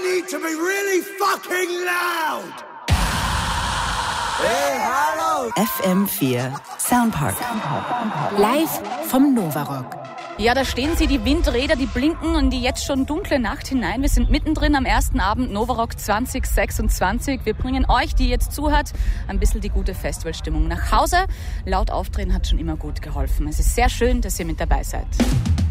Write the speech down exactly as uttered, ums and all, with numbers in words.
need to be really fucking loud. Hey, hallo! F M vier Soundpark. Live vom Novarock. Ja, da stehen sie, die Windräder, die blinken in die jetzt schon dunkle Nacht hinein. Wir sind mittendrin am ersten Abend Novarock zwanzig sechsundzwanzig. Wir bringen euch, die jetzt zuhört, ein bisschen die gute Festivalstimmung nach Hause. Laut aufdrehen hat schon immer gut geholfen. Es ist sehr schön, dass ihr mit dabei seid.